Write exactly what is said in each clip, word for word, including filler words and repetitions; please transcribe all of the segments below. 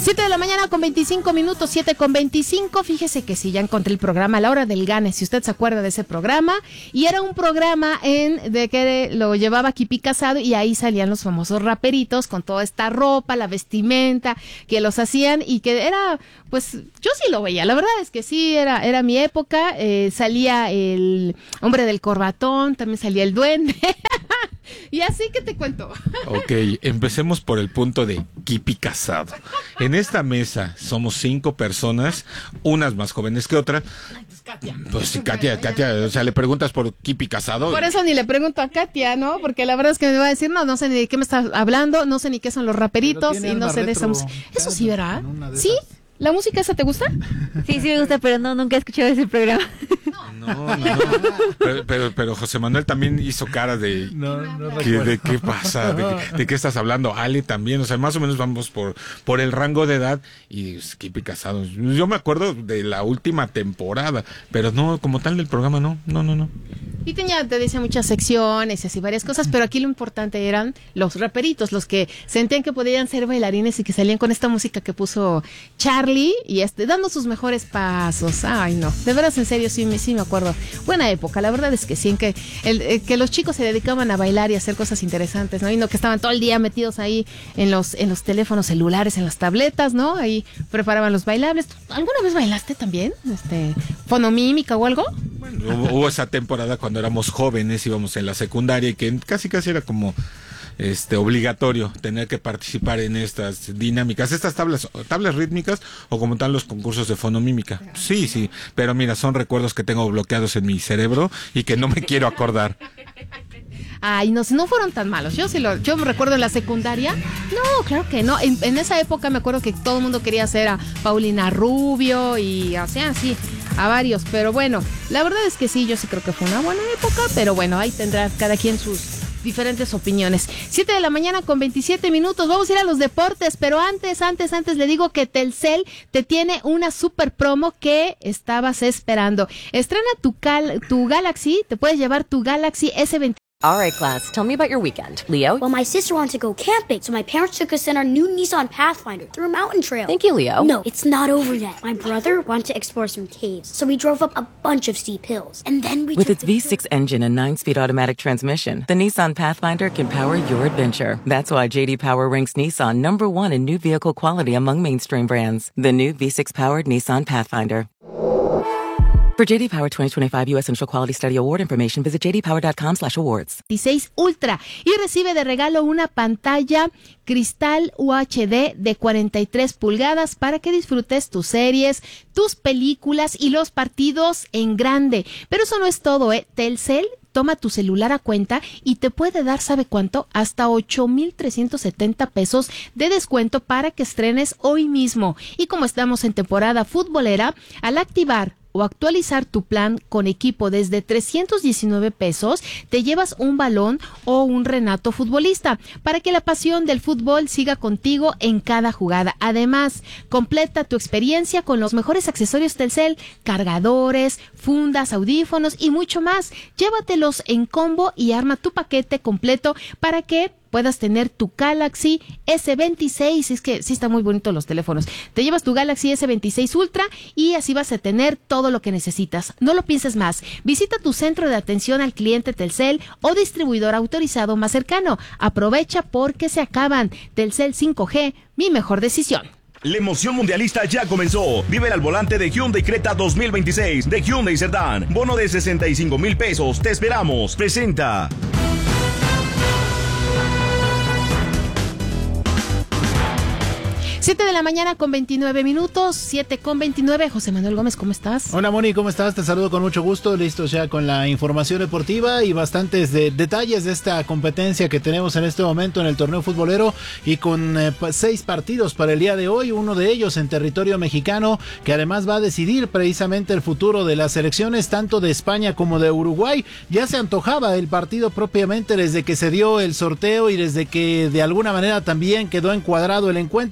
siete de la mañana con veinticinco minutos, siete con veinticinco. Fíjese que sí, ya encontré el programa La Hora del Gane, si usted se acuerda de ese programa. Y era un programa en de que lo llevaba Kipi Casado y ahí salían los famosos raperitos con toda esta ropa, la vestimenta que los hacían y que era, pues yo sí lo veía, la verdad es que sí, era, era mi época. Eh, salía el hombre del corbatón, también salía el duende. Y así que te cuento. Ok, empecemos por el punto de Kipi Casado. En esta mesa somos cinco personas, unas más jóvenes que otras. Katia. Pues sí, Katia, Katia, o sea, le preguntas por Kipi Casado. Por eso ni le pregunto a Katia, ¿no? Porque la verdad es que me va a decir, no, no sé ni de qué me estás hablando, no sé ni qué son los raperitos y no sé de esa música. Eso sí, ¿verdad? ¿Sí? ¿La música esa te gusta? Sí, sí me gusta, pero no, nunca he escuchado ese programa. No, no, no. Pero, pero, pero José Manuel también hizo cara de... No, no ¿qué, ¿De qué pasa? ¿De, qué- ¿De qué estás hablando? Ale también, o sea, más o menos vamos por por el rango de edad y pues, Kipi Casado. Yo me acuerdo de la última temporada, pero no, como tal del programa, no, no, no, no. Y tenía, te decía, muchas secciones y así varias cosas, pero aquí lo importante eran los raperitos, los que sentían que podían ser bailarines y que salían con esta música que puso Charlie y este dando sus mejores pasos. Ay, no, de veras, en serio, sí, me- sí me acuerdo. Buena época, la verdad es que sí, en que, el, eh, que los chicos se dedicaban a bailar y a hacer cosas interesantes, ¿no? Y no que estaban todo el día metidos ahí en los, en los teléfonos celulares, en las tabletas, ¿no? Ahí preparaban los bailables. ¿Alguna vez bailaste también? Este, fonomímica o algo? Bueno, hubo, hubo esa temporada cuando éramos jóvenes, íbamos en la secundaria y que casi casi era como este obligatorio tener que participar en estas dinámicas, estas tablas tablas rítmicas o como tal los concursos de fonomímica. Sí, sí, pero mira, son recuerdos que tengo bloqueados en mi cerebro y que no me quiero acordar. Ay, no, si no fueron tan malos. Yo sí lo, yo me recuerdo en la secundaria. No, claro que no. En, en esa época me acuerdo que todo el mundo quería hacer a Paulina Rubio y o sea, sí, a varios. Pero bueno, la verdad es que sí, yo sí creo que fue una buena época, pero bueno, ahí tendrá cada quien sus diferentes opiniones. siete de la mañana con veintisiete minutos. Vamos a ir a los deportes, pero antes, antes, antes le digo que Telcel te tiene una super promo que estabas esperando. Estrena tu, cal, tu Galaxy, te puedes llevar tu Galaxy S veinte. All right, class, tell me about your weekend. Leo? Well, my sister wanted to go camping, so my parents took us in our new Nissan Pathfinder through a mountain trail. Thank you, Leo. No, it's not over yet. My brother wanted to explore some caves, so we drove up a bunch of steep hills. And then we With took its the V six engine and nine-speed automatic transmission, the Nissan Pathfinder can power your adventure. That's why J D Power ranks Nissan number one in new vehicle quality among mainstream brands. The new V six-powered Nissan Pathfinder. For J D Power twenty twenty-five U S Initial Quality Study Award information, visit j d power dot com slash awards. dieciséis Ultra y recibe de regalo una pantalla cristal U H D de cuarenta y tres pulgadas para que disfrutes tus series, tus películas y los partidos en grande. Pero eso no es todo, ¿eh? Telcel toma tu celular a cuenta y te puede dar, ¿sabe cuánto? Hasta ocho mil trescientos setenta pesos de descuento para que estrenes hoy mismo. Y como estamos en temporada futbolera, al activar o actualizar tu plan con equipo desde trescientos diecinueve pesos, te llevas un balón o un Renato futbolista para que la pasión del fútbol siga contigo en cada jugada. Además, completa tu experiencia con los mejores accesorios Telcel, cargadores, fundas, audífonos y mucho más. Llévatelos en combo y arma tu paquete completo para que puedas tener tu Galaxy S veintiséis. Es que sí están muy bonitos los teléfonos. Te llevas tu Galaxy S veintiséis Ultra y así vas a tener todo lo que necesitas. No lo pienses más. Visita tu centro de atención al cliente Telcel o distribuidor autorizado más cercano. Aprovecha porque se acaban. Telcel cinco G, mi mejor decisión. La emoción mundialista ya comenzó. Vive al volante de Hyundai Creta dos mil veintiséis de Hyundai Cerdán. Bono de sesenta y cinco mil pesos. Te esperamos. Presenta. siete de la mañana con veintinueve minutos, siete con veintinueve. José Manuel Gómez, ¿cómo estás? Hola Moni, ¿cómo estás? Te saludo con mucho gusto, listos ya con la información deportiva y bastantes de detalles de esta competencia que tenemos en este momento en el torneo futbolero y con eh, seis partidos para el día de hoy, uno de ellos en territorio mexicano que además va a decidir precisamente el futuro de las selecciones tanto de España como de Uruguay. Ya se antojaba el partido propiamente desde que se dio el sorteo y desde que de alguna manera también quedó encuadrado el encuentro que FIFA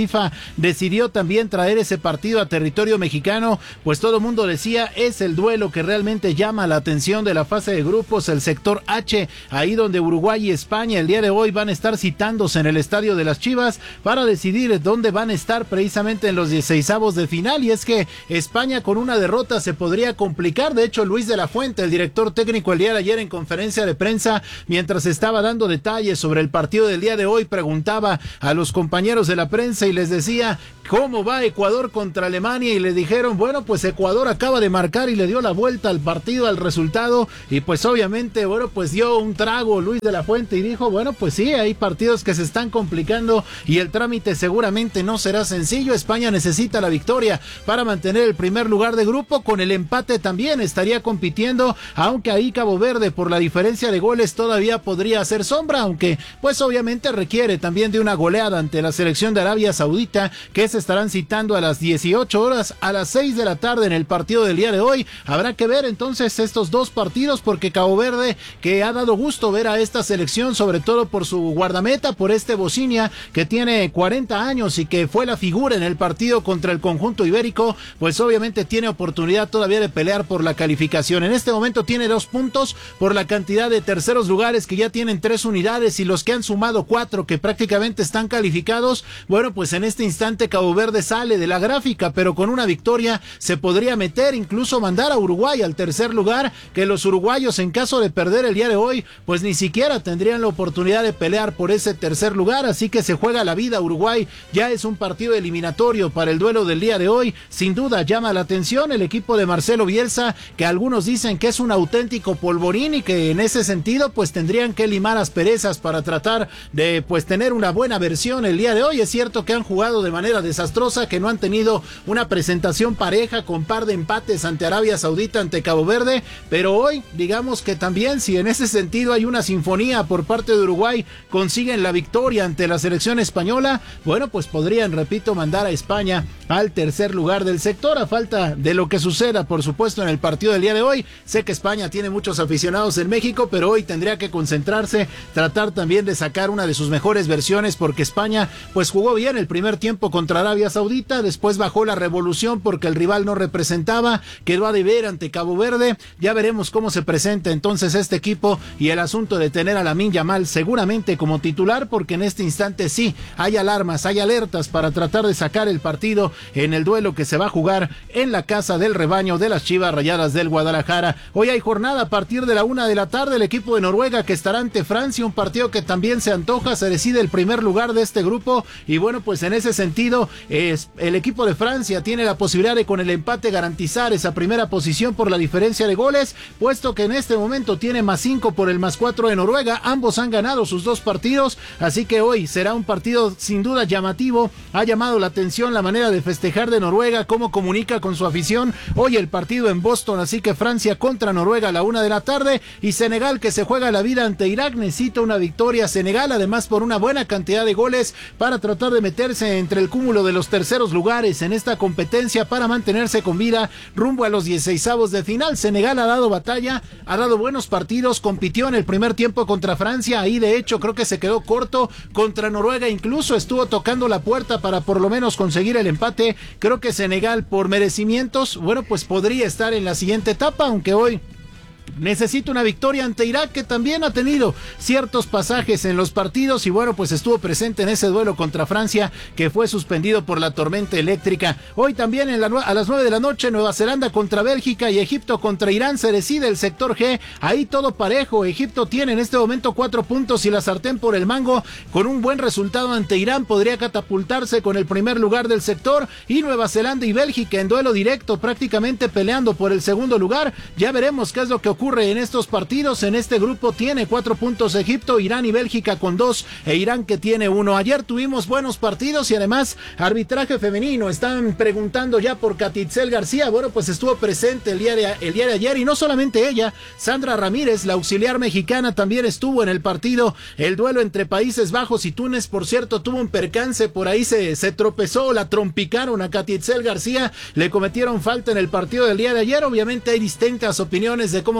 FIFA decidió también traer ese partido a territorio mexicano, pues todo el mundo decía, es el duelo que realmente llama la atención de la fase de grupos, el sector H, ahí donde Uruguay y España el día de hoy van a estar citándose en el estadio de las Chivas para decidir dónde van a estar precisamente en los dieciseisavos de final. Y es que España con una derrota se podría complicar. De hecho, Luis de la Fuente, el director técnico, el día de ayer en conferencia de prensa, mientras estaba dando detalles sobre el partido del día de hoy, preguntaba a los compañeros de la prensa y les decía, ¿cómo va Ecuador contra Alemania? Y le dijeron, bueno, pues Ecuador acaba de marcar y le dio la vuelta al partido, al resultado, y pues obviamente, bueno, pues dio un trago Luis de la Fuente y dijo, bueno, pues sí, hay partidos que se están complicando y el trámite seguramente no será sencillo. España necesita la victoria para mantener el primer lugar de grupo, con el empate también estaría compitiendo, aunque ahí Cabo Verde por la diferencia de goles todavía podría hacer sombra, aunque pues obviamente requiere también de una goleada ante la selección de Arabia Saudita, que se estarán citando a las dieciocho horas, a las seis de la tarde en el partido del día de hoy. Habrá que ver entonces estos dos partidos, porque Cabo Verde, que ha dado gusto ver a esta selección, sobre todo por su guardameta, por este Bocinia, que tiene cuarenta años y que fue la figura en el partido contra el conjunto ibérico, pues obviamente tiene oportunidad todavía de pelear por la calificación. En este momento tiene dos puntos por la cantidad de terceros lugares que ya tienen tres unidades y los que han sumado cuatro que prácticamente están calificados. Bueno, pues en este instante Cabo Verde sale de la gráfica, pero con una victoria se podría meter, incluso mandar a Uruguay al tercer lugar, que los uruguayos en caso de perder el día de hoy, pues ni siquiera tendrían la oportunidad de pelear por ese tercer lugar, así que se juega la vida Uruguay. Ya es un partido eliminatorio para el duelo del día de hoy. Sin duda llama la atención el equipo de Marcelo Bielsa, que algunos dicen que es un auténtico polvorín y que en ese sentido pues tendrían que limar asperezas para tratar de pues tener una buena versión el día de hoy. Es cierto que han jugado de manera desastrosa, que no han tenido una presentación pareja, con par de empates ante Arabia Saudita, ante Cabo Verde, pero hoy digamos que también, si en ese sentido hay una sinfonía por parte de Uruguay, consiguen la victoria ante la selección española, bueno, pues podrían, repito, mandar a España al tercer lugar del sector, a falta de lo que suceda, por supuesto, en el partido del día de hoy. Sé que España tiene muchos aficionados en México, pero hoy tendría que concentrarse, tratar también de sacar una de sus mejores versiones, porque España pues jugó bien el primer tiempo contra Arabia Saudita, después bajó la revolución porque el rival no representaba, quedó a deber ante Cabo Verde. Ya veremos cómo se presenta entonces este equipo y el asunto de tener a Lamine Yamal seguramente como titular, porque en este instante sí hay alarmas, hay alertas para tratar de sacar el partido en el duelo que se va a jugar en la casa del rebaño de las Chivas Rayadas del Guadalajara. Hoy hay jornada a partir de la una de la tarde, el equipo de Noruega que estará ante Francia, un partido que también se antoja, se decide el primer lugar de este grupo y bueno, pues en ese sentido es, el equipo de Francia tiene la posibilidad de con el empate garantizar esa primera posición por la diferencia de goles, puesto que en este momento tiene más cinco por el más cuatro de Noruega. Ambos han ganado sus dos partidos, así que hoy será un partido sin duda llamativo. Ha llamado la atención la manera de festejar de Noruega, cómo comunica con su afición. Hoy el partido en Boston, así que Francia contra Noruega a la una de la tarde, y Senegal, que se juega la vida ante Irak, necesita una victoria Senegal, además por una buena cantidad de goles, para tratar de meterse entre el cúmulo de los terceros lugares en esta competencia, para mantenerse con vida rumbo a los dieciseisavos de final. Senegal ha dado batalla, ha dado buenos partidos, compitió en el primer tiempo contra Francia, ahí de hecho creo que se quedó corto. Contra Noruega incluso estuvo tocando la puerta para por lo menos conseguir el empate. Creo que Senegal, por merecimientos, bueno, pues podría estar en la siguiente etapa, aunque hoy necesita una victoria ante Irak, que también ha tenido ciertos pasajes en los partidos y bueno, pues estuvo presente en ese duelo contra Francia, que fue suspendido por la tormenta eléctrica. Hoy también en la, a las nueve de la noche, Nueva Zelanda contra Bélgica y Egipto contra Irán, se decide el sector G, ahí todo parejo. Egipto tiene en este momento cuatro puntos y la sartén por el mango. Con un buen resultado ante Irán podría catapultarse con el primer lugar del sector, y Nueva Zelanda y Bélgica en duelo directo, prácticamente peleando por el segundo lugar. Ya veremos qué es lo que ocurre en estos partidos. En este grupo tiene cuatro puntos Egipto, Irán y Bélgica con dos, e Irán que tiene uno. Ayer tuvimos buenos partidos y además arbitraje femenino. Están preguntando ya por Katitzel García. Bueno, pues estuvo presente el día de, el día de ayer, y no solamente ella, Sandra Ramírez, la auxiliar mexicana, también estuvo en el partido. El duelo entre Países Bajos y Túnez, por cierto, tuvo un percance, por ahí se, se tropezó, la trompicaron a Katitzel García, le cometieron falta en el partido del día de ayer. Obviamente hay distintas opiniones de cómo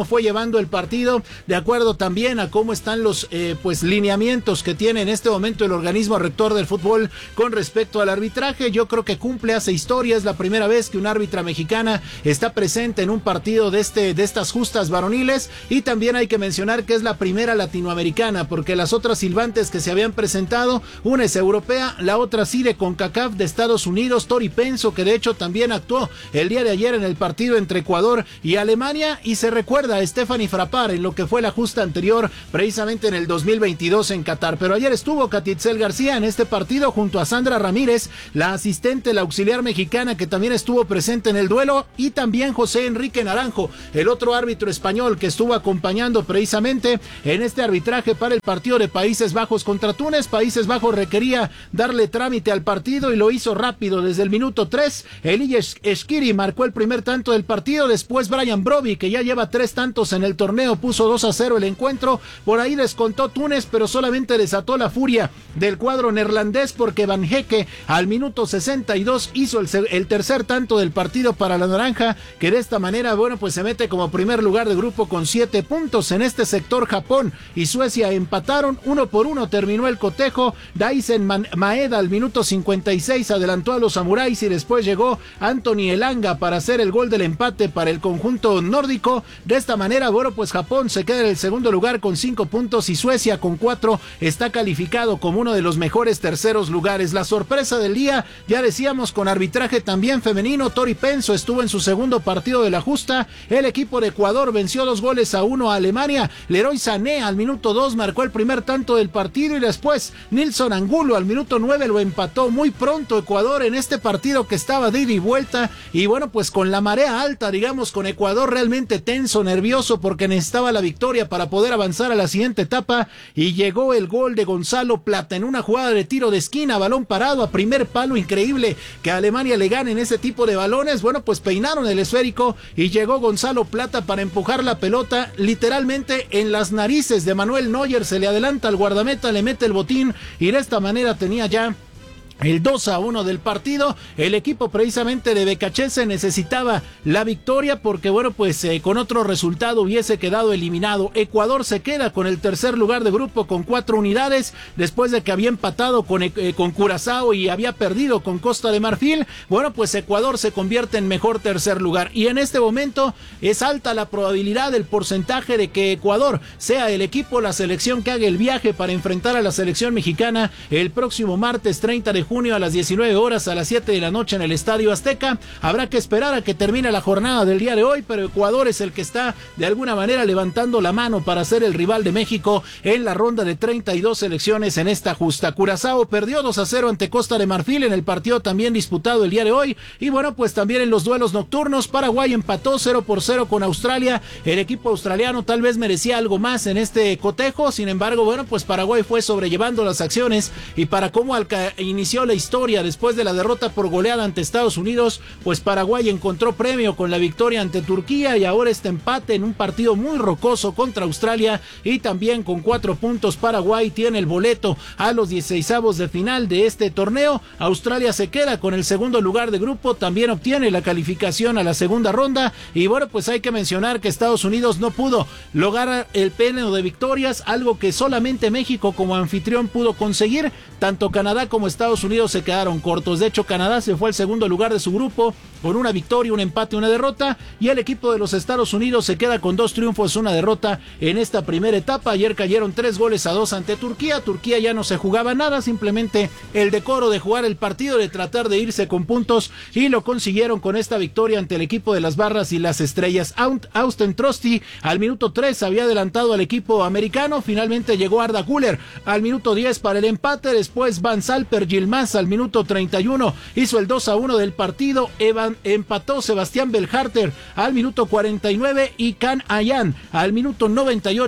fue llevando el partido, de acuerdo también a cómo están los eh, pues lineamientos que tiene en este momento el organismo rector del fútbol con respecto al arbitraje. Yo creo que cumple, hace historia, es la primera vez que una árbitra mexicana está presente en un partido de este de estas justas varoniles, y también hay que mencionar que es la primera latinoamericana, porque las otras silbantes que se habían presentado, una es europea, la otra sí de CONCACAF de Estados Unidos, Tori Penso, que de hecho también actuó el día de ayer en el partido entre Ecuador y Alemania, y se recuerda a Stephanie Frappart en lo que fue la justa anterior, precisamente en el dos mil veintidós en Qatar. Pero ayer estuvo Catitzel García en este partido junto a Sandra Ramírez, la asistente, la auxiliar mexicana, que también estuvo presente en el duelo, y también José Enrique Naranjo, el otro árbitro español que estuvo acompañando precisamente en este arbitraje para el partido de Países Bajos contra Túnez. Países Bajos requería darle trámite al partido y lo hizo rápido. Desde el minuto tres, Elie Eskiri marcó el primer tanto del partido, después Brian Broby, que ya lleva tres tantos en el torneo, puso dos a cero el encuentro. Por ahí descontó Túnez, pero solamente desató la furia del cuadro neerlandés, porque Van Hecke al minuto sesenta y dos hizo el, el tercer tanto del partido para la naranja, que de esta manera, bueno, pues se mete como primer lugar de grupo con siete puntos. En este sector, Japón y Suecia empataron uno por uno, terminó el cotejo. Daisen Maeda al minuto cincuenta y seis adelantó a los samuráis, y después llegó Anthony Elanga para hacer el gol del empate para el conjunto nórdico. De esta manera, bueno, pues Japón se queda en el segundo lugar con cinco puntos, y Suecia con cuatro está calificado como uno de los mejores terceros lugares. La sorpresa del día, ya decíamos, con arbitraje también femenino, Tori Penso estuvo en su segundo partido de la justa. El equipo de Ecuador venció dos goles a uno a Alemania. Leroy Sané al minuto dos marcó el primer tanto del partido, y después Nilson Angulo al minuto nueve lo empató. Muy pronto Ecuador en este partido que estaba de ida y vuelta, y bueno, pues con la marea alta, digamos, con Ecuador realmente tenso, nervioso, porque necesitaba la victoria para poder avanzar a la siguiente etapa, y llegó el gol de Gonzalo Plata en una jugada de tiro de esquina, balón parado a primer palo. Increíble que a Alemania le ganen ese tipo de balones. Bueno, pues peinaron el esférico y llegó Gonzalo Plata para empujar la pelota literalmente en las narices de Manuel Neuer. Se le adelanta al guardameta, le mete el botín, y de esta manera tenía ya el dos a uno del partido. El equipo precisamente de Becachese necesitaba la victoria, porque bueno, pues eh, con otro resultado hubiese quedado eliminado. Ecuador se queda con el tercer lugar de grupo con cuatro unidades, después de que había empatado con, eh, con Curazao y había perdido con Costa de Marfil. Bueno, pues Ecuador se convierte en mejor tercer lugar, y en este momento es alta la probabilidad, el porcentaje de que Ecuador sea el equipo, la selección que haga el viaje para enfrentar a la selección mexicana el próximo martes treinta de junio a las diecinueve horas, a las siete de la noche en el Estadio Azteca. Habrá que esperar a que termine la jornada del día de hoy, pero Ecuador es el que está de alguna manera levantando la mano para ser el rival de México en la ronda de treinta y dos selecciones en esta justa. Curazao perdió dos a cero ante Costa de Marfil en el partido también disputado el día de hoy, y bueno, pues también en los duelos nocturnos, Paraguay empató cero por cero con Australia. El equipo australiano tal vez merecía algo más en este cotejo, sin embargo, bueno, pues Paraguay fue sobrellevando las acciones, y para cómo alca- inició la historia después de la derrota por goleada ante Estados Unidos, pues Paraguay encontró premio con la victoria ante Turquía, y ahora este empate en un partido muy rocoso contra Australia, y también con cuatro puntos Paraguay tiene el boleto a los dieciseisavos de final de este torneo. Australia se queda con el segundo lugar de grupo, también obtiene la calificación a la segunda ronda, y bueno, pues hay que mencionar que Estados Unidos no pudo lograr el pleno de victorias, algo que solamente México como anfitrión pudo conseguir. Tanto Canadá como Estados Unidos se quedaron cortos. De hecho, Canadá se fue al segundo lugar de su grupo con una victoria, un empate, una derrota, y el equipo de los Estados Unidos se queda con dos triunfos, una derrota en esta primera etapa. Ayer cayeron tres goles a dos ante Turquía. Turquía ya no se jugaba nada, simplemente el decoro de jugar el partido, de tratar de irse con puntos, y lo consiguieron con esta victoria ante el equipo de las Barras y las Estrellas. Austin Trusty al minuto tres había adelantado al equipo americano, finalmente llegó Arda Güler al minuto diez para el empate, después Van Salper Yilmaz al minuto treinta y uno hizo el dos a uno del partido. Evan empató Sebastián Belharter al minuto cuarenta y nueve, y Can Ayan al minuto noventa y ocho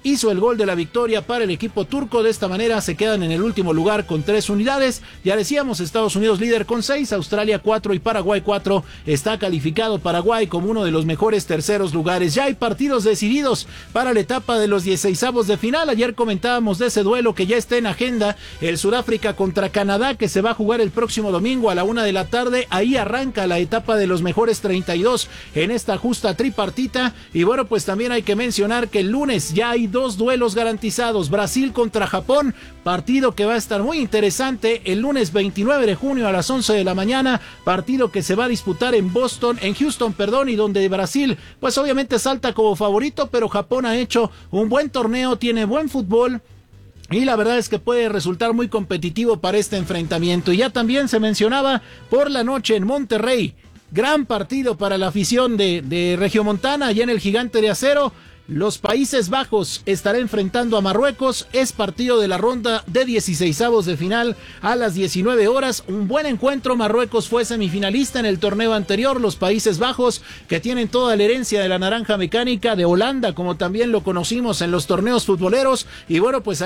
hizo el gol de la victoria para el equipo turco. De esta manera se quedan en el último lugar con tres unidades. Ya decíamos, Estados Unidos líder con seis, Australia cuatro y Paraguay cuatro. Está calificado Paraguay como uno de los mejores terceros lugares. Ya hay partidos decididos para la etapa de los dieciseisavos de final. Ayer comentábamos de ese duelo que ya está en agenda, el Sudáfrica contra Canadá, que se va a jugar el próximo domingo a la una de la tarde. Ahí arranca la etapa de los mejores treinta y dos en esta justa tripartita. Y bueno, pues también hay que mencionar que el lunes ya hay dos duelos garantizados. Brasil contra Japón, partido que va a estar muy interesante el lunes veintinueve de junio a las once de la mañana, partido que se va a disputar en Boston, en Houston, perdón, y donde Brasil pues obviamente salta como favorito, pero Japón ha hecho un buen torneo, tiene buen fútbol y la verdad es que puede resultar muy competitivo para este enfrentamiento. Y ya también se mencionaba por la noche en Monterrey, gran partido para la afición de, de Regiomontana, allá en el Gigante de Acero. Los Países Bajos estará enfrentando a Marruecos. Es partido de la ronda de dieciseisavos de final a las diecinueve horas. Un buen encuentro. Marruecos fue semifinalista en el torneo anterior. Los Países Bajos, que tienen toda la herencia de la naranja mecánica de Holanda, como también lo conocimos en los torneos futboleros. Y bueno, pues